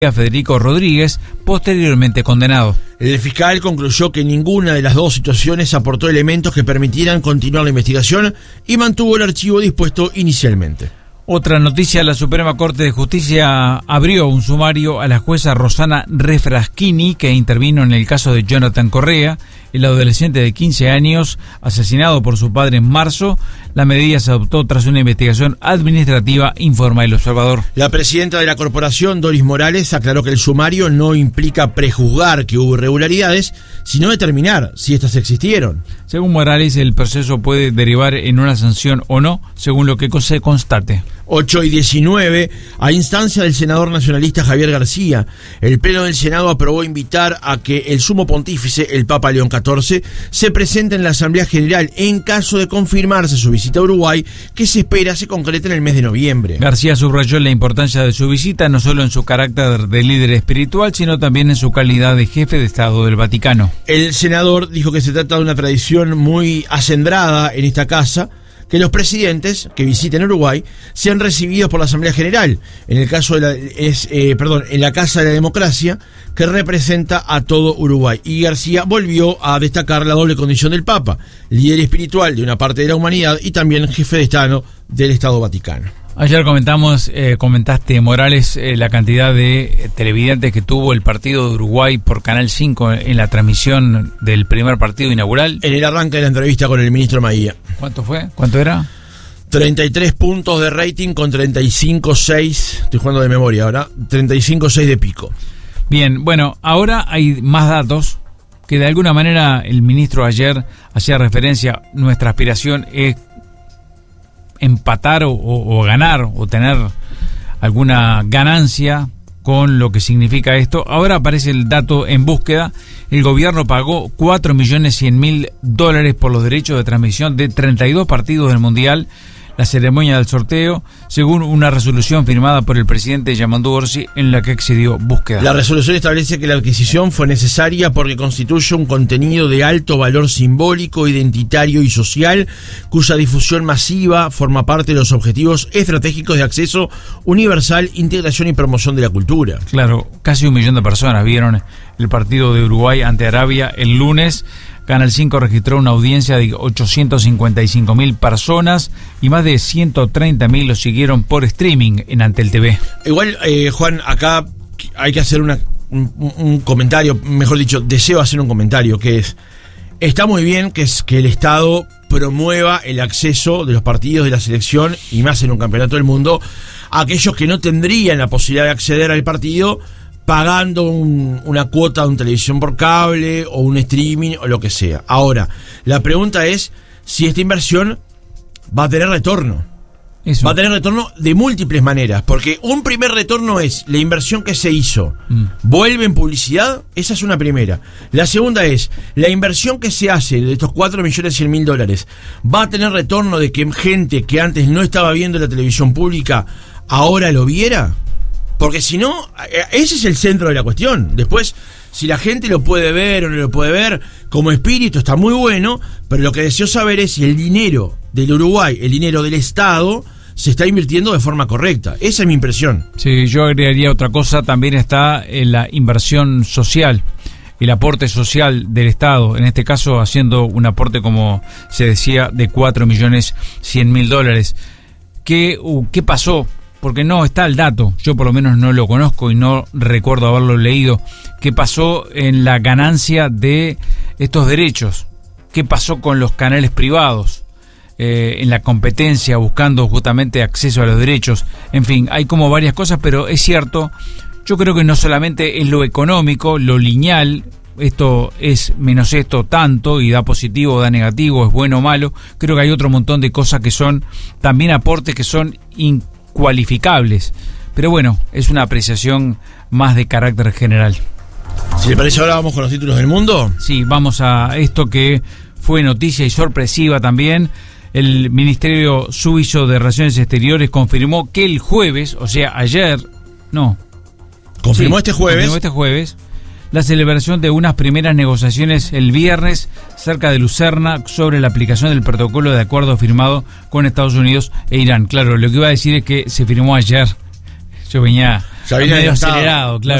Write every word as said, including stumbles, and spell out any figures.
Federico Rodríguez, posteriormente condenado. El fiscal concluyó que ninguna de las dos situaciones aportó elementos que permitieran continuar la investigación y mantuvo el archivo dispuesto inicialmente. Otra noticia: la Suprema Corte de Justicia abrió un sumario a la jueza Rosana Refraschini, que intervino en el caso de Jonathan Correa, el adolescente de quince años asesinado por su padre en marzo. La medida se adoptó tras una investigación administrativa, informa El Observador. La presidenta de la corporación, Doris Morales, aclaró que el sumario no implica prejuzgar que hubo irregularidades, sino determinar si estas existieron. Según Morales, el proceso puede derivar en una sanción o no, según lo que se constate. ocho y diecinueve, a instancia del senador nacionalista Javier García, el Pleno del Senado aprobó invitar a que el sumo pontífice, el Papa León catorce, se presente en la Asamblea General en caso de confirmarse su visita a Uruguay, que se espera se concrete en el mes de noviembre. García subrayó la importancia de su visita, no solo en su carácter de líder espiritual, sino también en su calidad de jefe de Estado del Vaticano. El senador dijo que se trata de una tradición muy acendrada en esta casa, que los presidentes que visiten Uruguay sean recibidos por la Asamblea General, en el caso de la, es, eh, perdón, en la Casa de la Democracia, que representa a todo Uruguay. Y García volvió a destacar la doble condición del Papa, líder espiritual de una parte de la humanidad y también jefe de Estado del Estado Vaticano. Ayer comentamos, eh, comentaste, Morales, eh, la cantidad de eh, televidentes que tuvo el partido de Uruguay por Canal cinco en la transmisión del primer partido inaugural. En el arranque de la entrevista con el ministro Maía. ¿Cuánto fue? ¿Cuánto era? treinta y tres puntos de rating con treinta y cinco seis, estoy jugando de memoria ahora, treinta y cinco seis de pico. Bien, bueno, ahora hay más datos que de alguna manera el ministro ayer hacía referencia. Nuestra aspiración es empatar o, o, o ganar o tener alguna ganancia con lo que significa esto. Ahora aparece el dato en búsqueda. El gobierno pagó cuatro millones cien mil dólares por los derechos de transmisión de treinta y dos partidos del Mundial, la ceremonia del sorteo, según una resolución firmada por el presidente Yamandu Orsi, en la que accedió búsqueda. La resolución establece que la adquisición fue necesaria porque constituye un contenido de alto valor simbólico, identitario y social, cuya difusión masiva forma parte de los objetivos estratégicos de acceso universal, integración y promoción de la cultura. Claro, casi un millón de personas vieron el partido de Uruguay ante Arabia el lunes. Canal cinco registró una audiencia de ochocientos cincuenta y cinco mil personas y más de ciento treinta mil lo siguieron por streaming en Antel T V. Igual, eh, Juan, acá hay que hacer una, un, un comentario, mejor dicho, deseo hacer un comentario, que es, está muy bien que, es, que el Estado promueva el acceso de los partidos de la selección, y más en un campeonato del mundo, a aquellos que no tendrían la posibilidad de acceder al partido pagando un, una cuota de un televisión por cable o un streaming o lo que sea. Ahora, la pregunta es si esta inversión va a tener retorno. Eso. Va a tener retorno de múltiples maneras, porque un primer retorno es la inversión que se hizo. Mm. ¿Vuelve en publicidad? Esa es una primera. La segunda es, la inversión que se hace de estos cuatro millones cien mil dólares, ¿va a tener retorno de que gente que antes no estaba viendo la televisión pública ahora lo viera? Porque si no, ese es el centro de la cuestión. Después, si la gente lo puede ver o no lo puede ver, como espíritu está muy bueno, pero lo que deseo saber es si el dinero del Uruguay, el dinero del Estado, se está invirtiendo de forma correcta. Esa es mi impresión. Sí, yo agregaría otra cosa. También está en la inversión social, el aporte social del Estado, en este caso haciendo un aporte, como se decía, de cuatro millones cien mil dólares. ¿Qué, uh, ¿Qué pasó? Porque no está el dato, yo por lo menos no lo conozco y no recuerdo haberlo leído. ¿Qué pasó en la ganancia de estos derechos? ¿Qué pasó con los canales privados? Eh, en la competencia, buscando justamente acceso a los derechos. En fin, hay como varias cosas, pero es cierto, yo creo que no solamente es lo económico, lo lineal, esto es menos esto tanto y da positivo, da negativo, es bueno o malo. Creo que hay otro montón de cosas que son también aportes que son in cualificables, pero bueno, es una apreciación más de carácter general. Si le parece, ahora vamos con los títulos del mundo. Sí, vamos a esto que fue noticia y sorpresiva también. El Ministerio Suizo de Relaciones Exteriores confirmó que el jueves, o sea, ayer, no. Confirmó sí, este jueves. Confirmó este jueves la celebración de unas primeras negociaciones el viernes cerca de Lucerna sobre la aplicación del protocolo de acuerdo firmado con Estados Unidos e Irán. Claro, lo que iba a decir es que se firmó ayer. Yo venía Ya viene medio adelantado. acelerado, claro.